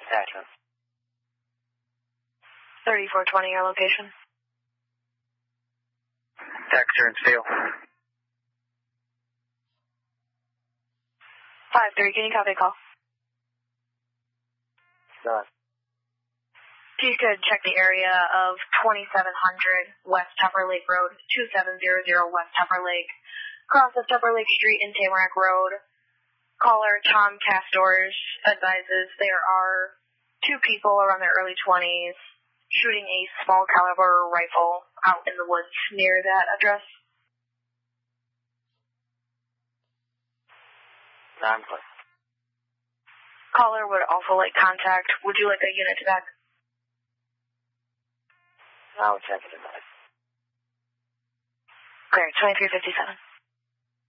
Attachment. 3420, your location. Dexter and Steel. 5-3, can you copy a call? Done. If you could check the area of 2700 West Tupper Lake Road, 2700 West Tupper Lake, cross of Tupper Lake Street and Tamarack Road. Caller Tom Castors advises there are 2 people around their early 20s shooting a small caliber rifle out in the woods near that address. Non-click. Caller would also like contact. Would you like a unit to back? I'll check it tonight. Great, 2357.